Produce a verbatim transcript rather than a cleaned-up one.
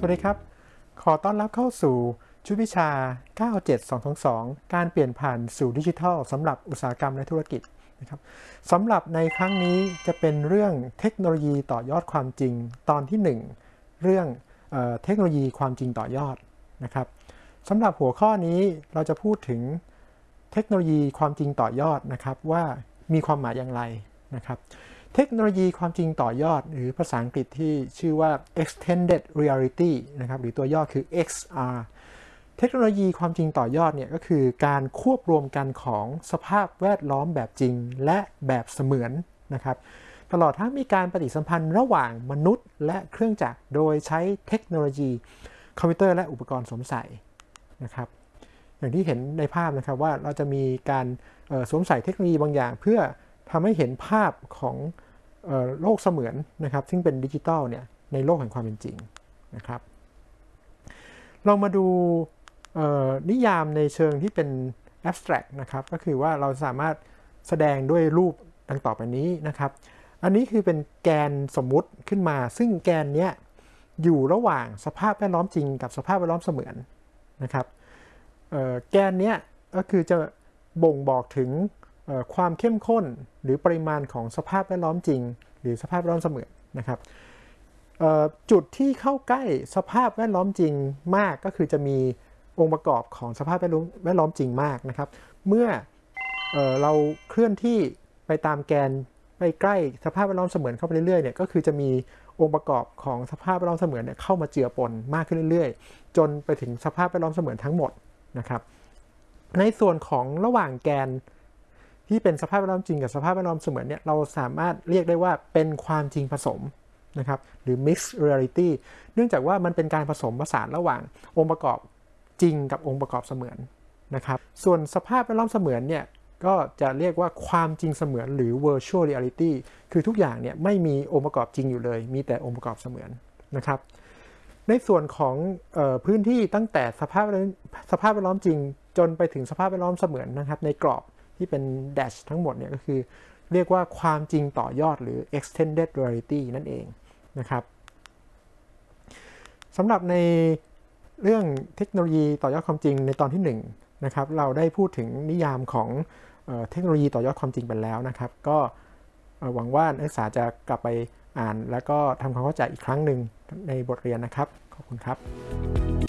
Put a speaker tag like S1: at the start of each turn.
S1: สวัสดีครับขอต้อนรับเข้าสู่ชุดวิชา เก้า เจ็ด สอง สอง สอง การเปลี่ยนผ่านสู่ดิจิทัลสำหรับอุตสาหกรรมและธุรกิจนะครับสำหรับในครั้งนี้จะเป็นเรื่องเทคโนโลยีต่อยอดความจริงตอนที่หนึ่งเรื่องเอ่อเทคโนโลยีความจริงต่อยอดนะครับสำหรับหัวข้อนี้เราจะพูดถึงเทคโนโลยีความจริงต่อยอดนะครับว่ามีความหมายอย่างไรนะครับเทคโนโลยีความจริงต่อยอดหรือภาษาอังกฤษที่ชื่อว่า extended reality นะครับหรือตัวย่อคือ เอ็กซ์ อาร์ เทคโนโลยีความจริงต่อยอดเนี่ยก็คือการควบรวมกันของสภาพแวดล้อมแบบจริงและแบบเสมือนนะครับตลอดทั้งมีการปฏิสัมพันธ์ระหว่างมนุษย์และเครื่องจักรโดยใช้เทคโนโลยีคอมพิวเตอร์และอุปกรณ์สวมใส่นะครับอย่างที่เห็นในภาพนะครับว่าเราจะมีการสวมใส่เทคโนโลยีบางอย่างเพื่อทำให้เห็นภาพของโลกเสมือนนะครับซึ่งเป็นดิจิทัลเนี่ยในโลกแห่งความเป็นจริงนะครับเรามาดูนิยามในเชิงที่เป็น abstract นะครับก็คือว่าเราสามารถแสดงด้วยรูปดังต่อไปนี้นะครับอันนี้คือเป็นแกนสมมุติขึ้นมาซึ่งแกนเนี้ยอยู่ระหว่างสภาพแวดล้อมจริงกับสภาพแวดล้อมเสมือนนะครับแกนเนี้ยก็คือจะบ่งบอกถึงความเข้มข้นหรือปริมาณของสภาพแวดล้อมจริงหรือสภาพแวดล้อมเสมือนนะครับจุดที่เข้าใกล้สภาพแวดล้อมจริงมากก็คือจะมีองค์ประกอบของสภาพแวดล้อมจริงมากนะครับเมื่อเอ่อเราเคลื่อนที่ไปตามแกนไปใกล้สภาพแวดล้อมเสมือนเข้าไปเรื่อยๆเนี่ยก็คือจะมีองค์ประกอบของสภาพแวดล้อมเสมือนเนี่ยเข้ามาเจือปนมากขึ้นเรื่อยๆจนไปถึงสภาพแวดล้อมเสมือนทั้งหมดนะครับในส่วนของระหว่างแกนที่เป็นสภาพแวดล้อมจริงกับสภาพแวดล้อมเสมือนเนี่ยเราสามารถเรียกได้ว่าเป็นความจริงผสมนะครับหรือ mixed reality เนื่องจากว่ามันเป็นการผสมผสานระหว่างองค์ประกอบจริงกับองค์ประกอบเสมือนนะครับส่วนสภาพแวดล้อมเสมือนเนี่ยก็จะเรียกว่าความจริงเสมือนหรือ virtual reality คือทุกอย่างเนี่ยไม่มีองค์ประกอบจริงอยู่เลยมีแต่องค์ประกอบเสมือนนะครับในส่วนของเอ่อพื้นที่ตั้งแต่สภาพสภาพแวดล้อมจริงจนไปถึงสภาพแวดล้อมเสมือนนะครับในกรอบที่เป็น dash ทั้งหมดเนี่ยก็คือเรียกว่าความจริงต่อยอดหรือ extended reality นั่นเองนะครับสำหรับในเรื่องเทคโนโลยีต่อยอดความจริงในตอนที่หนึ่งนะครับเราได้พูดถึงนิยามของเอ่อเทคโนโลยีต่อยอดความจริงไปแล้วนะครับก็หวังว่านักศึกษาจะกลับไปอ่านแล้วก็ทำความเข้าใจอีกครั้งหนึ่งในบทเรียนนะครับขอบคุณครับ